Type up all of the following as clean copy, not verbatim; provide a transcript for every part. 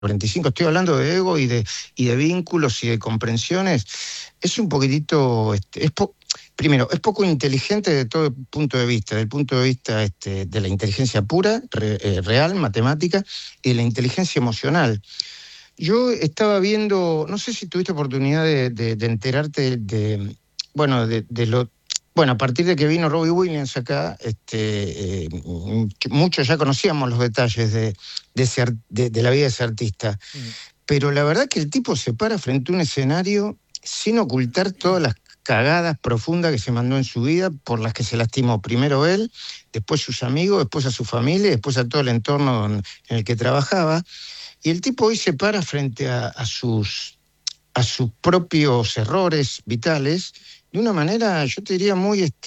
45, estoy hablando de ego y de vínculos y de comprensiones, es un poquitito, primero, es poco inteligente de todo punto de vista, del punto de vista de la inteligencia pura, real, matemática, y de la inteligencia emocional. Yo estaba viendo, no sé si tuviste oportunidad de enterarte bueno, a partir de que vino Robbie Williams acá, muchos ya conocíamos los detalles de la vida de ese artista, pero la verdad que el tipo se para frente a un escenario sin ocultar todas las cagadas profundas que se mandó en su vida, por las que se lastimó primero él, después sus amigos, después a su familia, después a todo el entorno en el que trabajaba. Y el tipo hoy se para frente a sus propios errores vitales de una manera, yo te diría,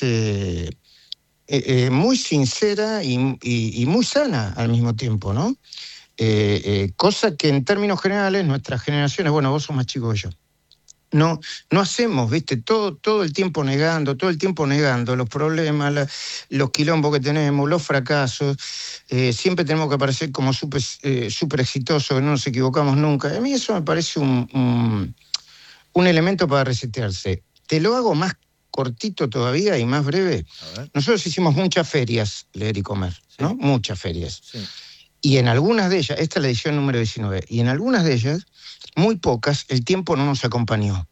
muy sincera y muy sana al mismo tiempo, ¿no? Cosa que en términos generales nuestras generaciones, bueno, vos sos más chico que yo, no hacemos, ¿viste? Todo el tiempo negando los problemas, los quilombos que tenemos, los fracasos. Siempre tenemos que parecer como súper exitosos, que no nos equivocamos nunca. A mí eso me parece un elemento para resetearse. Te lo hago más cortito todavía y más breve. Nosotros hicimos muchas ferias, leer y comer, ¿no? Sí. Muchas ferias. Sí. Y en algunas de ellas, esta es la edición número 19, y en algunas de ellas, muy pocas, el tiempo no nos acompañó.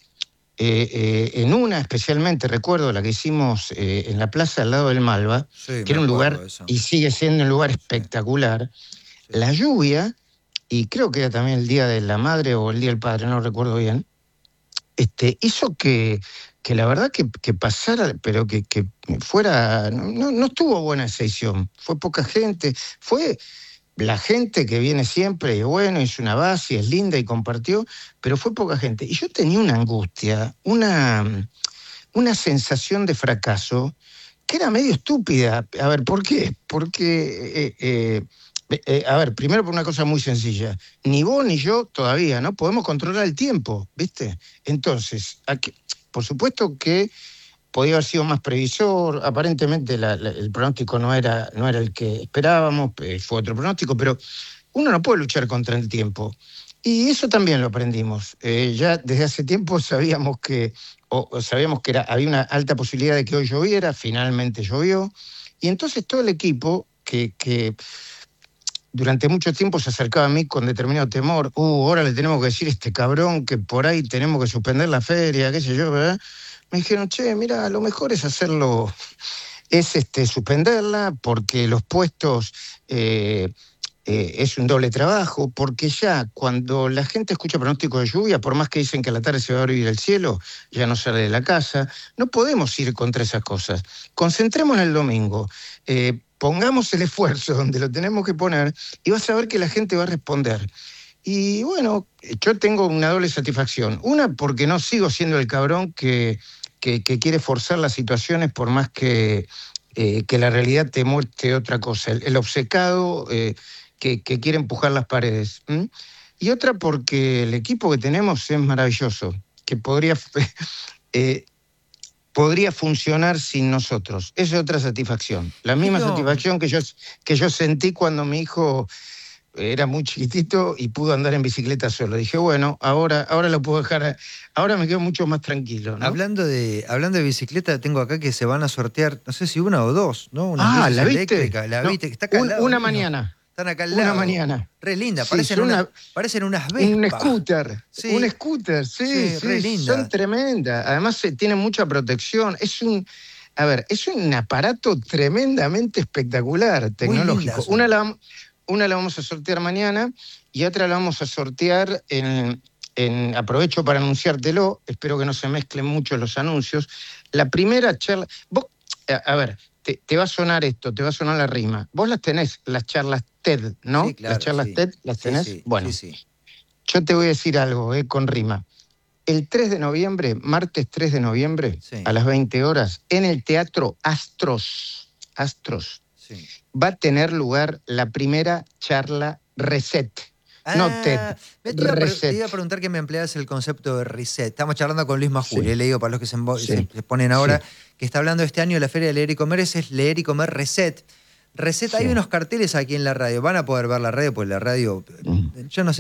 En una especialmente, recuerdo la que hicimos en la plaza al lado del Malva, sí, que era un lugar, y sigue siendo un lugar espectacular. Sí. La lluvia, y creo que era también el Día de la Madre o el Día del Padre, no recuerdo bien, hizo que la verdad que pasara, pero que fuera, no estuvo buena esa edición, fue poca gente, fue la gente que viene siempre, y bueno, hizo una base, es linda y compartió, pero fue poca gente. Y yo tenía una angustia, una sensación de fracaso que era medio estúpida. A ver, ¿por qué? Porque, a ver, primero por una cosa muy sencilla, ni vos ni yo todavía no podemos controlar el tiempo, ¿viste? Entonces, por supuesto que podía haber sido más previsor, aparentemente el pronóstico no era el que esperábamos, fue otro pronóstico, pero uno no puede luchar contra el tiempo. Y eso también lo aprendimos. Ya desde hace tiempo sabíamos que había una alta posibilidad de que hoy lloviera, finalmente llovió, y entonces todo el equipo que durante mucho tiempo se acercaba a mí con determinado temor, ahora le tenemos que decir a este cabrón que por ahí tenemos que suspender la feria, qué sé yo, ¿verdad? Me dijeron, mira, lo mejor es hacerlo, suspenderla, porque los puestos es un doble trabajo, porque ya cuando la gente escucha pronóstico de lluvia, por más que dicen que a la tarde se va a abrir el cielo, ya no sale de la casa, no podemos ir contra esas cosas. Concentremos en el domingo, pongamos el esfuerzo donde lo tenemos que poner y vas a ver que la gente va a responder. Y bueno, yo tengo una doble satisfacción. Una, porque no sigo siendo el cabrón que quiere forzar las situaciones por más que la realidad te muestre otra cosa. El obcecado que quiere empujar las paredes. Y otra, porque el equipo que tenemos es maravilloso, que podría funcionar sin nosotros. Esa es otra satisfacción. La misma satisfacción que yo sentí cuando mi hijo era muy chiquitito y pudo andar en bicicleta solo. Dije, bueno, ahora lo puedo dejar, ahora me quedo mucho más tranquilo, ¿no? Hablando de bicicleta, tengo acá que se van a sortear, no sé si una o dos, ¿no? Una ¿la viste? Eléctrica, ¿la viste? Que está acá al lado. Una mañana. Están acá al lado. Una mañana. Re linda, Sí, parecen unas Vespa. Un scooter. Sí. Un scooter, sí, re linda. Son tremendas. Además tienen mucha protección. Es un aparato tremendamente espectacular, tecnológico. Una la vamos a sortear mañana y otra la vamos a sortear aprovecho para anunciártelo, espero que no se mezclen mucho los anuncios. La primera charla, vos, a ver, te va a sonar esto, te va a sonar la rima. Vos las tenés, las charlas TED, ¿no? Sí, claro, las charlas TED, ¿las tenés? Sí, bueno, sí. Yo te voy a decir algo, con rima. El 3 de noviembre, martes 3 de noviembre, a las 20 horas, en el Teatro Astros, va a tener lugar la primera charla Reset. No TED. Te iba a preguntar que me empleas el concepto de reset. Estamos charlando con Luis Majul, le digo para los que se ponen ahora, que está hablando este año de la Feria de Leer y Comer, es Leer y Comer Reset. Receta, hay unos carteles aquí en la radio. Van a poder ver la radio, pues la radio, yo no sé